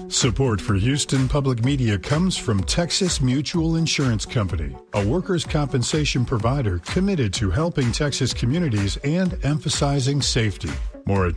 Support for Houston Public Media comes from Texas Mutual Insurance Company, a workers' compensation provider committed to helping Texas communities and emphasizing safety. More at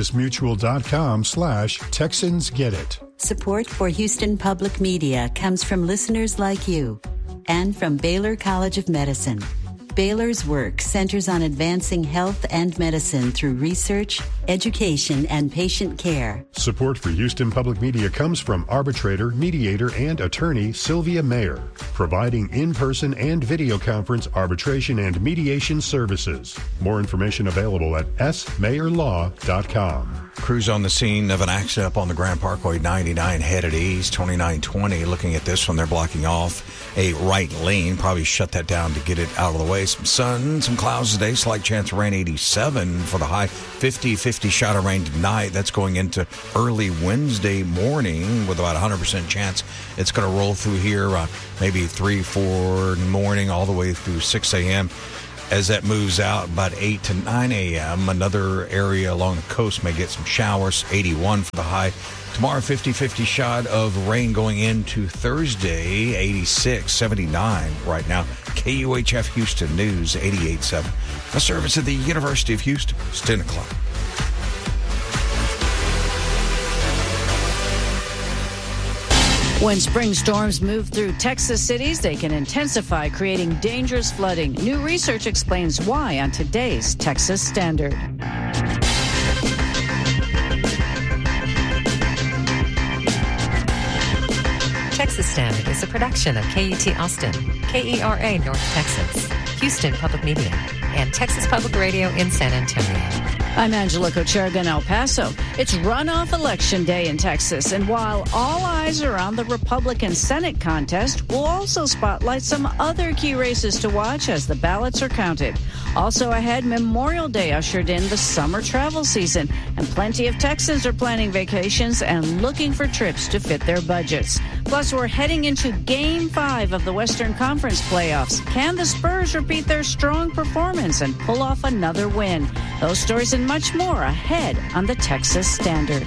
texasmutual.com/TexansGetIt. Support for Houston Public Media comes from listeners like you and from Baylor College of Medicine. Baylor's work centers on advancing health and medicine through research, education, and patient care. Support for Houston Public Media comes from arbitrator, mediator, and attorney Sylvia Mayer, providing in-person and video conference arbitration and mediation services. More information available at smayerlaw.com. Crews on the scene of an accident up on the Grand Parkway 99 headed east, 2920. Looking at this one, they're blocking off a right lane. Probably shut that down to get it out of the way. Some sun, some clouds today. Slight chance of rain, 87 for the high. 50 shot of rain tonight. That's going into early Wednesday morning with about 100% chance it's going to roll through here maybe 3, 4 in the morning all the way through 6 a.m. As that moves out about 8 to 9 a.m., another area along the coast may get some showers, 81 for the high. Tomorrow, 50 shot of rain going into Thursday, 86, 79 right now. KUHF Houston News, 88.7. A service at the University of Houston. It's 10 o'clock. When spring storms move through Texas cities, they can intensify, creating dangerous flooding. New research explains why on today's Texas Standard. Texas Standard is a production of KUT Austin, KERA North Texas, Houston Public Media, and Texas Public Radio in San Antonio. I'm Angela Kocherga in El Paso. It's runoff election day in Texas, and while all eyes are on the Republican Senate contest, we'll also spotlight some other key races to watch as the ballots are counted. Also ahead, Memorial Day ushered in the summer travel season, and plenty of Texans are planning vacations and looking for trips to fit their budgets. Plus, we're heading into Game 5 of the Western Conference playoffs. Can the Spurs repeat their strong performance and pull off another win? Those stories and much more ahead on the Texas Standard.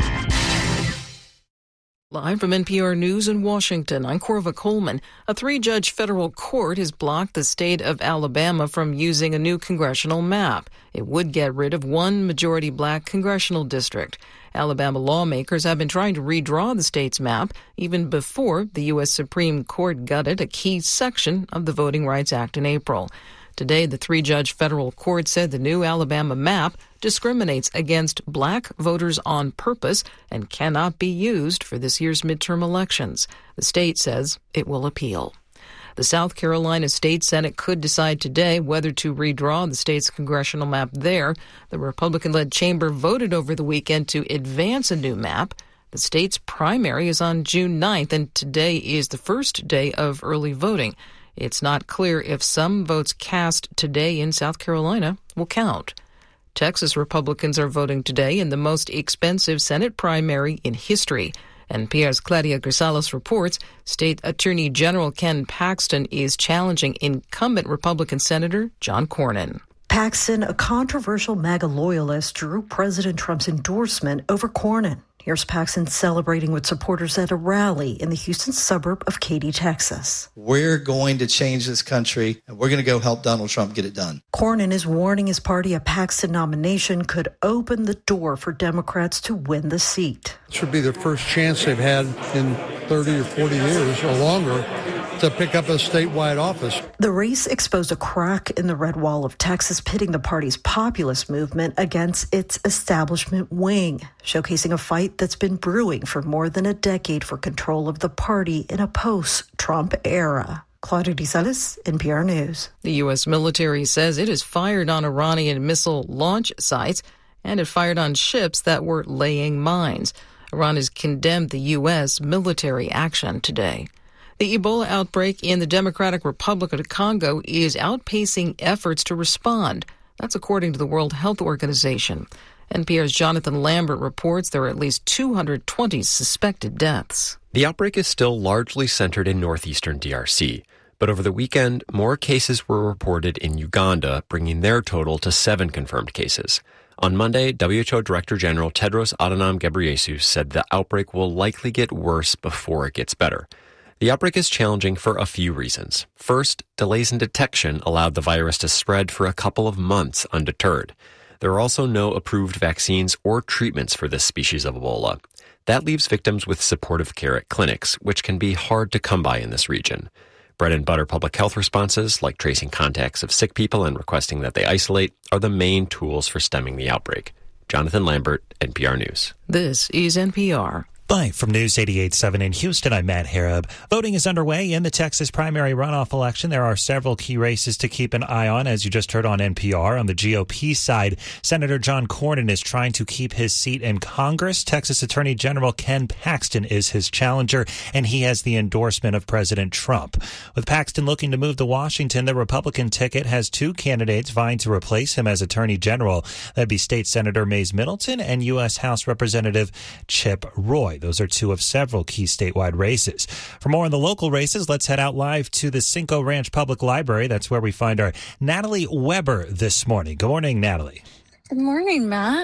Live from NPR News in Washington, I'm Corva Coleman. A 3-judge federal court has blocked the state of Alabama from using a new congressional map. It would get rid of one majority black congressional district. Alabama lawmakers have been trying to redraw the state's map even before the U.S. Supreme Court gutted a key section of the Voting Rights Act in April. Today, the 3-judge federal court said the new Alabama map discriminates against black voters on purpose and cannot be used for this year's midterm elections. The state says it will appeal. The South Carolina State Senate could decide today whether to redraw the state's congressional map there. The Republican-led chamber voted over the weekend to advance a new map. The state's primary is on June 9th, and today is the first day of early voting. It's not clear if some votes cast today in South Carolina will count. Texas Republicans are voting today in the most expensive Senate primary in history. NPR's Claudia Grisales reports State Attorney General Ken Paxton is challenging incumbent Republican Senator John Cornyn. Paxton, a controversial MAGA loyalist, drew President Trump's endorsement over Cornyn. Here's Paxton celebrating with supporters at a rally in the Houston suburb of Katy, Texas. We're going to change this country, and we're going to go help Donald Trump get it done. Cornyn is warning his party a Paxton nomination could open the door for Democrats to win the seat. This would be the first chance they've had in 30 or 40 years or longer to pick up a statewide office. The race exposed a crack in the red wall of Texas, pitting the party's populist movement against its establishment wing, showcasing a fight that's been brewing for more than a decade for control of the party in a post-Trump era. Claudia Grisales, NPR News. The U.S. military says it has fired on Iranian missile launch sites, and it fired on ships that were laying mines. Iran has condemned the U.S. military action today. The Ebola outbreak in the Democratic Republic of Congo is outpacing efforts to respond. That's according to the World Health Organization. NPR's Jonathan Lambert reports there are at least 220 suspected deaths. The outbreak is still largely centered in northeastern DRC, but over the weekend, more cases were reported in Uganda, bringing their total to 7 confirmed cases. On Monday, WHO Director General Tedros Adhanom Ghebreyesus said the outbreak will likely get worse before it gets better. The outbreak is challenging for a few reasons. First, delays in detection allowed the virus to spread for a couple of months undeterred. There are also no approved vaccines or treatments for this species of Ebola. That leaves victims with supportive care at clinics, which can be hard to come by in this region. Bread and butter public health responses, like tracing contacts of sick people and requesting that they isolate, are the main tools for stemming the outbreak. Jonathan Lambert, NPR News. This is NPR. Live from News 88.7 in Houston, I'm Matt Harab. Voting is underway in the Texas primary runoff election. There are several key races to keep an eye on, as you just heard on NPR. On the GOP side, Senator John Cornyn is trying to keep his seat in Congress. Texas Attorney General Ken Paxton is his challenger, and he has the endorsement of President Trump. With Paxton looking to move to Washington, the Republican ticket has two candidates vying to replace him as Attorney General. That'd be State Senator Mays Middleton and U.S. House Representative Chip Roy. Those are two of several key statewide races. For more on the local races, let's head out live to the Cinco Ranch Public Library. That's where we find our Natalie Weber this morning. Good morning, Natalie. Good morning, Matt.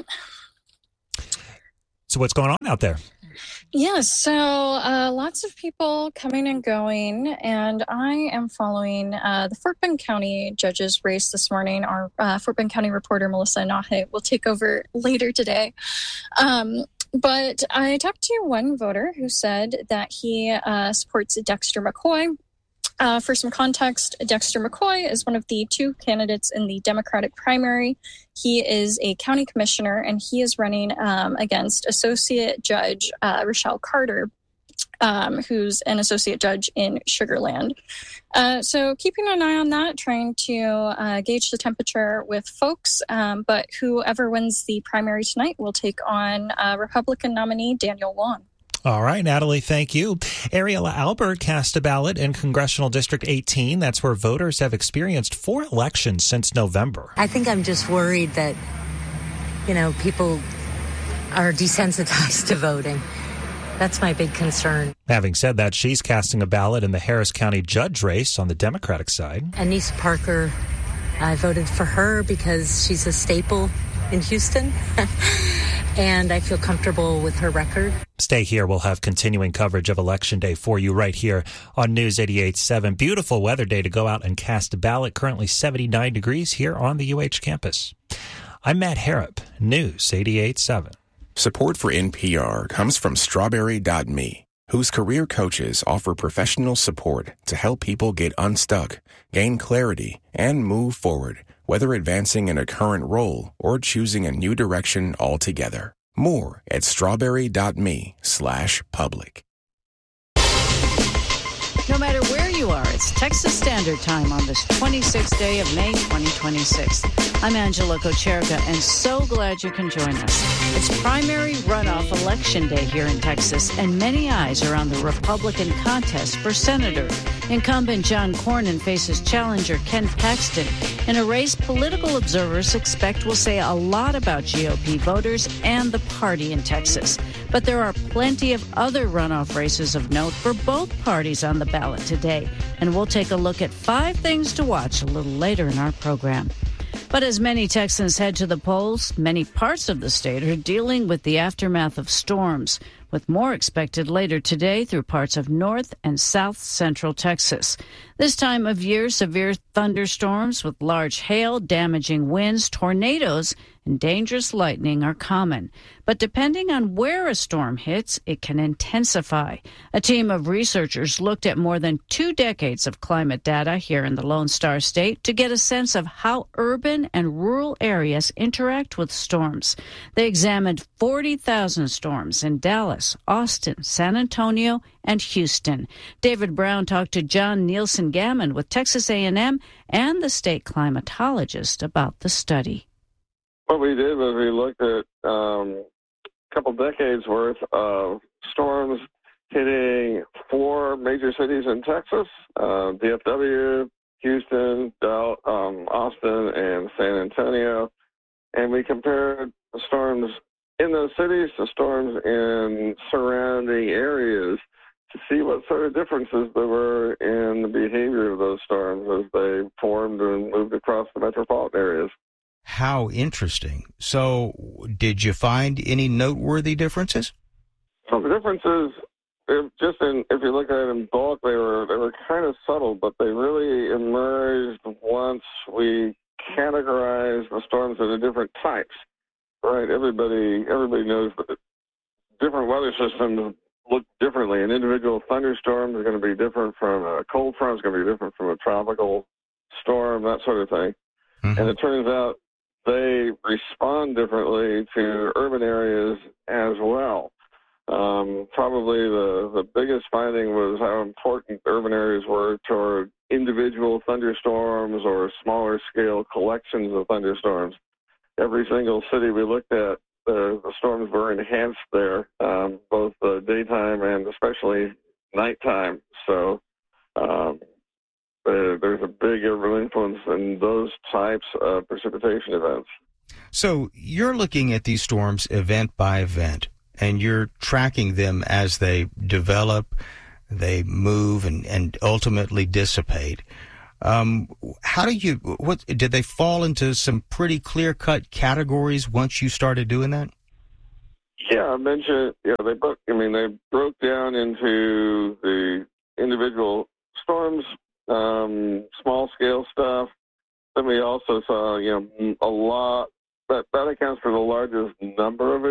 So what's going on out there? Yes, so lots of people coming and going, and I am following the Fort Bend County judges race this morning. Our Fort Bend County reporter, Melissa Nahe, will take over later today. But I talked to one voter who said that he supports Dexter McCoy. For some context, Dexter McCoy is one of the two candidates in the Democratic primary. He is a county commissioner, and he is running against Associate Judge Rochelle Carter, who's an associate judge in Sugar Land. So keeping an eye on that, trying to gauge the temperature with folks. But whoever wins the primary tonight will take on Republican nominee Daniel Long. All right, Natalie, thank you. Ariella Albert cast a ballot in Congressional District 18. That's where voters have experienced 4 elections since November. I think I'm just worried that, people are desensitized to voting. That's my big concern. Having said that, she's casting a ballot in the Harris County judge race on the Democratic side. Anise Parker, I voted for her because she's a staple in Houston, and I feel comfortable with her record. Stay here. We'll have continuing coverage of Election Day for you right here on News 88.7. Beautiful weather day to go out and cast a ballot. Currently 79 degrees here on the UH campus. I'm Matt Harrop, News 88.7. Support for NPR comes from Strawberry.me, whose career coaches offer professional support to help people get unstuck, gain clarity, and move forward, whether advancing in a current role or choosing a new direction altogether. More at strawberry.me/public. No matter where you are, it's Texas Standard Time on this 26th day of May 2026. I'm Angela Kocherka, and so glad you can join us. It's primary runoff election day here in Texas, and many eyes are on the Republican contest for senator. Incumbent John Cornyn faces challenger Ken Paxton in a race political observers expect will say a lot about GOP voters and the party in Texas. But there are plenty of other runoff races of note for both parties on the ballot today, and we'll take a look at 5 things to watch a little later in our program. But as many Texans head to the polls, many parts of the state are dealing with the aftermath of storms, with more expected later today through parts of north and south central Texas. This time of year, severe thunderstorms with large hail, damaging winds, tornadoes, and dangerous lightning are common. But depending on where a storm hits, it can intensify. A team of researchers looked at more than 2 decades of climate data here in the Lone Star State to get a sense of how urban and rural areas interact with storms. They examined 40,000 storms in Dallas, Austin, San Antonio, and Houston. David Brown talked to John Nielsen Gammon with Texas A&M and the state climatologist about the study. What we did was we looked at a couple decades worth of storms hitting 4 major cities in Texas, DFW, Houston, Austin, and San Antonio. And we compared the storms in those cities to storms in surrounding areas to see what sort of differences there were in the behavior of those storms as they formed and moved across the metropolitan areas. How interesting. So did you find any noteworthy differences? So the differences, if you look at it in bulk, they were kind of subtle, but they really emerged once we categorized the storms into different types. Right? Everybody knows that different weather systems look differently. An individual thunderstorm is going to be different from a cold front, is going to be different from a tropical storm, that sort of thing. Mm-hmm. And it turns out they respond differently to urban areas as well. Probably the biggest finding was how important urban areas were toward individual thunderstorms or smaller scale collections of thunderstorms. Every single city we looked at, the storms were enhanced there, both the daytime and especially nighttime. So there's a big urban influence in those types of precipitation events. So you're looking at these storms event by event, and you're tracking them as they develop, they move, and ultimately dissipate. Did they fall into some pretty clear-cut categories once you started doing that? Yeah, I mentioned, they broke down into the individual storms, small-scale stuff. Then we also saw, a lot, that accounts for the largest number of